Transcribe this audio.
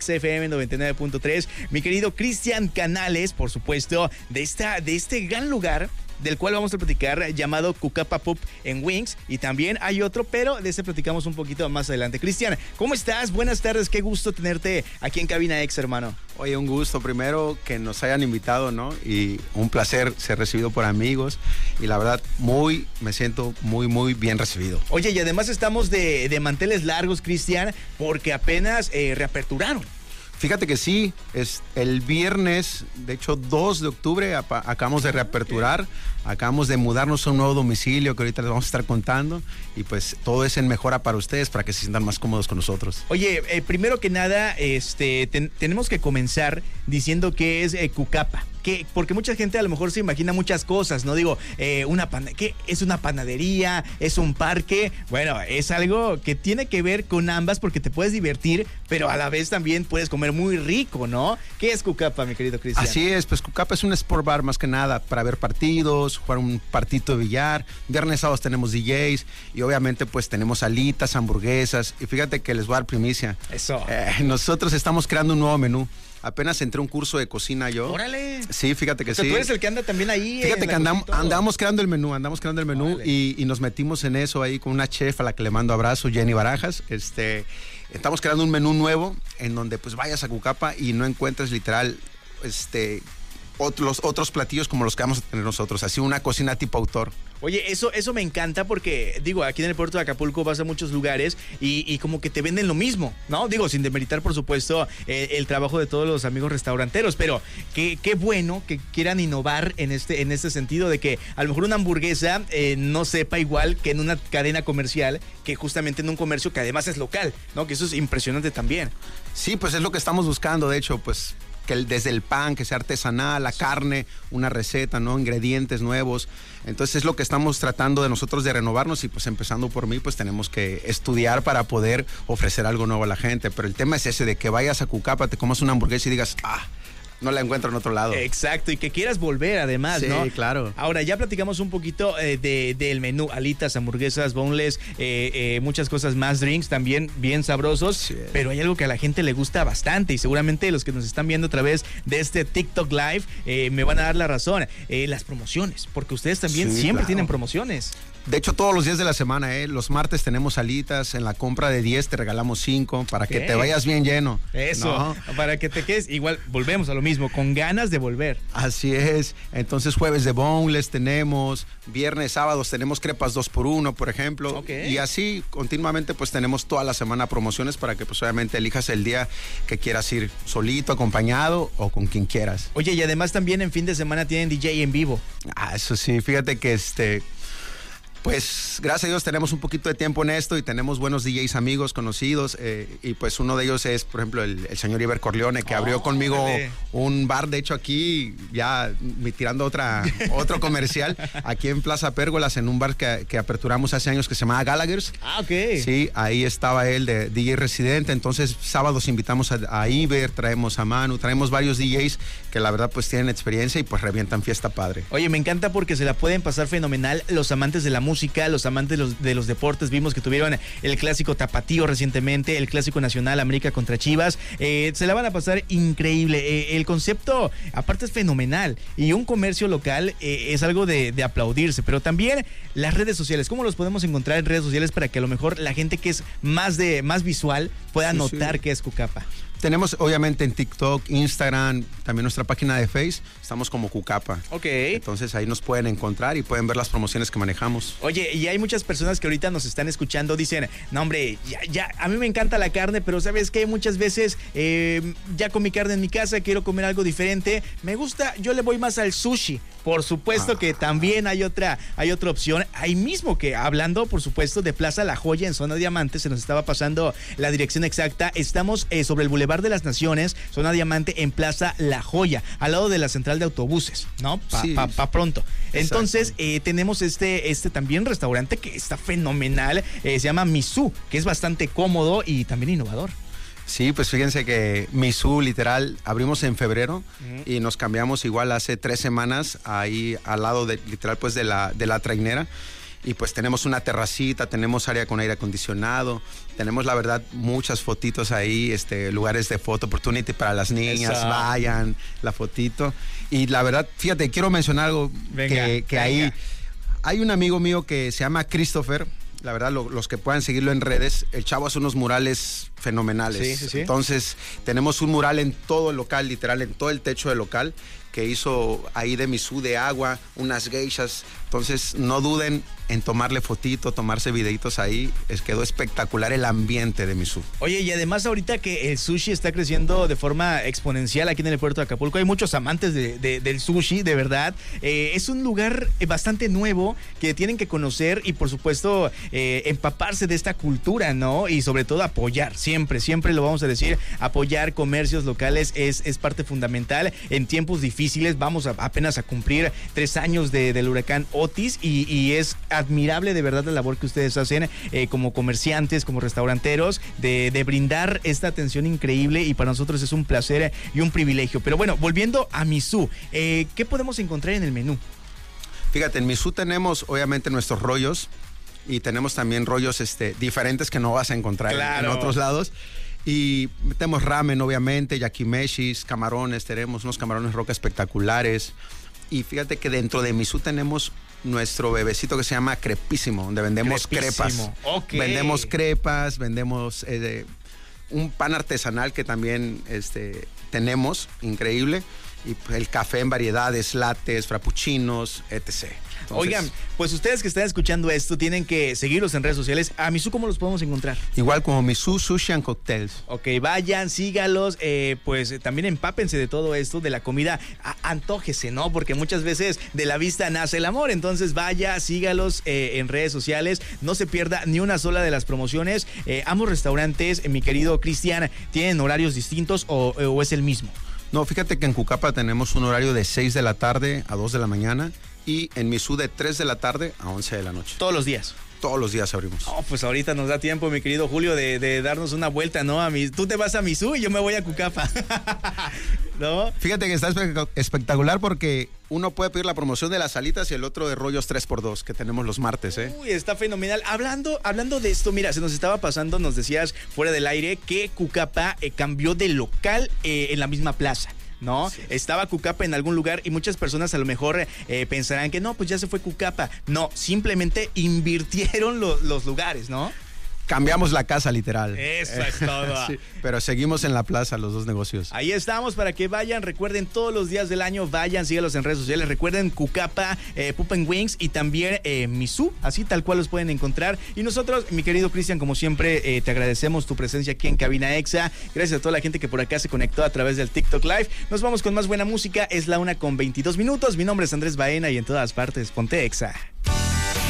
XFM 99.3. Mi querido Cristian Canales, por supuesto, de este gran lugar del cual vamos a platicar, llamado Cucapa Pub en Wings, y también hay otro, pero de ese platicamos un poquito más adelante. Cristian, ¿cómo estás? Buenas tardes, qué gusto tenerte aquí en Cabina X, hermano. Oye, un gusto primero que nos hayan invitado, ¿no? Y un placer ser recibido por amigos, y la verdad me siento muy bien recibido. Oye, y además estamos de manteles largos, Cristian, porque apenas reaperturaron. Fíjate que sí, es el viernes, de hecho 2 de octubre, acabamos de reaperturar, acabamos de mudarnos a un nuevo domicilio que ahorita les vamos a estar contando, y pues todo es en mejora para ustedes, para que se sientan más cómodos con nosotros. Oye, primero que nada, tenemos que comenzar diciendo que es Cucapa. Porque mucha gente a lo mejor se imagina muchas cosas, ¿no? Digo, ¿qué es una panadería? ¿Es un parque? Bueno, es algo que tiene que ver con ambas, porque te puedes divertir, pero a la vez también puedes comer muy rico, ¿no? ¿Qué es Cucapa, mi querido Cristian? Así es, pues Cucapa es un sport bar más que nada para ver partidos, jugar un partito de billar. Viernes, sábados tenemos DJs y obviamente pues tenemos alitas, hamburguesas. Y fíjate que les voy a dar primicia. Eso. Nosotros estamos creando un nuevo menú. Apenas entré a un curso de cocina yo. ¡Órale! Sí, fíjate que o sea, sí. Tú eres el que anda también ahí. Fíjate que andamos creando el menú, y nos metimos en eso ahí con una chef a la que le mando abrazo, Jenny Barajas. Estamos creando un menú nuevo en donde pues vayas a Cucapa y no encuentres literal otros platillos como los que vamos a tener nosotros, así una cocina tipo autor. Oye, eso me encanta porque, digo, aquí en el puerto de Acapulco vas a muchos lugares y como que te venden lo mismo, ¿no? Digo, sin demeritar, por supuesto, el trabajo de todos los amigos restauranteros, pero qué bueno que quieran innovar en este sentido de que a lo mejor una hamburguesa no sepa igual que en una cadena comercial, que justamente en un comercio que además es local, ¿no? Que eso es impresionante también. Sí, pues es lo que estamos buscando, de hecho, pues que desde el pan, que sea artesanal, la carne, una receta, ¿no? Ingredientes nuevos. Entonces es lo que estamos tratando de nosotros de renovarnos, y pues empezando por mí, pues tenemos que estudiar para poder ofrecer algo nuevo a la gente. Pero el tema es ese de que vayas a Cucapa, te comas una hamburguesa y digas, no la encuentro en otro lado. Exacto, y que quieras volver además, ¿no? Sí, claro. Ahora, ya platicamos un poquito del menú, alitas, hamburguesas, boneless, muchas cosas más, drinks también bien sabrosos, sí. Pero hay algo que a la gente le gusta bastante, y seguramente los que nos están viendo a través de este TikTok Live me van a dar la razón, las promociones, porque ustedes también siempre tienen promociones. De hecho, todos los días de la semana, los martes tenemos alitas, en la compra de 10 te regalamos 5 para que te vayas bien lleno. Eso, ¿no? Para que te quedes, igual volvemos a lo mismo, con ganas de volver. Así es, entonces jueves de boneless tenemos, viernes, sábados tenemos crepas 2x1, por ejemplo, y así continuamente pues tenemos toda la semana promociones para que pues obviamente elijas el día que quieras ir, solito, acompañado o con quien quieras. Oye, y además también en fin de semana tienen DJ en vivo. Eso sí, fíjate que pues gracias a Dios tenemos un poquito de tiempo en esto y tenemos buenos DJs amigos, conocidos, y pues uno de ellos es, por ejemplo, el señor Iber Corleone, que abrió conmigo un bar, de hecho aquí, ya tirando otro comercial, aquí en Plaza Pérgolas, en un bar que aperturamos hace años que se llamaba Gallagher's. Sí, ahí estaba él de DJ residente, entonces sábados invitamos a Iber, traemos a Manu, traemos varios DJs que la verdad pues tienen experiencia y pues revientan fiesta padre. Oye, me encanta porque se la pueden pasar fenomenal los amantes de la música, los amantes de los deportes. Vimos que tuvieron el clásico tapatío recientemente, el clásico nacional América contra Chivas. Se la van a pasar increíble. El concepto aparte es fenomenal y un comercio local es algo de aplaudirse, pero también las redes sociales. ¿Cómo los podemos encontrar en redes sociales para que a lo mejor la gente que es más visual pueda notar que es Cucapa? Tenemos obviamente en TikTok, Instagram, también nuestra página de Face, estamos como Cucapa. Entonces ahí nos pueden encontrar y pueden ver las promociones que manejamos. Oye, y hay muchas personas que ahorita nos están escuchando, dicen, no hombre, ya, a mí me encanta la carne, pero ¿sabes qué? Muchas veces ya comí carne en mi casa, quiero comer algo diferente, me gusta, yo le voy más al sushi. Por supuesto que también hay otra opción. Ahí mismo, que hablando, por supuesto, de Plaza La Joya en Zona Diamante, se nos estaba pasando la dirección exacta. Estamos sobre el Boulevard de las Naciones, Zona Diamante, en Plaza La Joya, al lado de la central de autobuses, ¿no? Pa pronto. Entonces, tenemos este también restaurante que está fenomenal, se llama Misú, que es bastante cómodo y también innovador. Sí, pues fíjense que Misú, literal, abrimos en febrero y nos cambiamos igual hace 3 semanas ahí al lado de, literal, pues de la trainera. Y pues tenemos una terracita, tenemos área con aire acondicionado, tenemos la verdad muchas fotitos ahí, lugares de photo opportunity para las niñas. Eso. Vayan, la fotito. Y la verdad, fíjate, quiero mencionar algo. Venga, que ahí hay un amigo mío que se llama Christopher. La verdad, los que puedan seguirlo en redes, el chavo hace unos murales fenomenales. Sí. Entonces, tenemos un mural en todo el local, literal, en todo el techo del local, que hizo ahí de Mizú de agua, unas geishas. Entonces, no duden en tomarle fotito, tomarse videitos ahí. Quedó espectacular el ambiente de Mizú. Oye, y además ahorita que el sushi está creciendo de forma exponencial aquí en el puerto de Acapulco, hay muchos amantes del sushi, de verdad. Es un lugar bastante nuevo que tienen que conocer y por supuesto empaparse de esta cultura, ¿no? Y sobre todo apoyar, siempre lo vamos a decir, apoyar comercios locales es parte fundamental en tiempos difíciles. Vamos apenas a cumplir 3 años del huracán Otis y es admirable de verdad la labor que ustedes hacen como comerciantes, como restauranteros, de brindar esta atención increíble, y para nosotros es un placer y un privilegio. Pero bueno, volviendo a Mizú, ¿qué podemos encontrar en el menú? Fíjate, en Mizú tenemos obviamente nuestros rollos y tenemos también rollos diferentes que no vas a encontrar en otros lados. Y tenemos ramen, obviamente, yakimeshis, camarones, tenemos unos camarones roca espectaculares. Y fíjate que dentro de Mizú tenemos nuestro bebecito que se llama Crepísimo, donde vendemos crepas. Okay. Vendemos crepas, vendemos un pan artesanal que también tenemos, increíble. Y el café en variedades, lattes, frappuccinos, etc. Entonces, oigan, pues ustedes que están escuchando esto tienen que seguirlos en redes sociales. ¿A Mizú cómo los podemos encontrar? Igual como Mizú Sushi and Cocktails. Ok, vayan, sígalos, pues también empápense de todo esto, de la comida, antójese, ¿no? Porque muchas veces de la vista nace el amor. Entonces vaya, sígalos en redes sociales, no se pierda ni una sola de las promociones. Ambos restaurantes, mi querido Cristian, ¿tienen horarios distintos o es el mismo? No, fíjate que en Cucapa tenemos un horario de 6 de la tarde a 2 de la mañana y en Mizú de 3 de la tarde a 11 de la noche. ¿Todos los días? Todos los días abrimos. Oh, pues ahorita nos da tiempo, mi querido Julio, de darnos una vuelta, ¿no? Tú te vas a Mizú y yo me voy a Cucapa. ¿No? Fíjate que está espectacular porque uno puede pedir la promoción de las alitas y el otro de rollos 3x2 que tenemos los martes, ¿eh? Uy, está fenomenal. Hablando de esto, mira, se nos estaba pasando, nos decías fuera del aire que Cucapa cambió de local en la misma plaza, ¿no? Sí. Estaba Cucapa en algún lugar y muchas personas a lo mejor pensarán que no, pues ya se fue Cucapa. No, simplemente invirtieron los lugares, ¿no? Cambiamos la casa, literal. Eso es todo. Sí, pero seguimos en la plaza, los dos negocios. Ahí estamos para que vayan. Recuerden, todos los días del año vayan, sígalos en redes sociales. Recuerden Cucapa, Pup and Wings y también Mizú, así tal cual los pueden encontrar. Y nosotros, mi querido Cristian, como siempre, te agradecemos tu presencia aquí en Cabina Exa. Gracias a toda la gente que por acá se conectó a través del TikTok Live. Nos vamos con más buena música. Es la 1:22. Mi nombre es Andrés Baena y en todas partes, ponte Exa.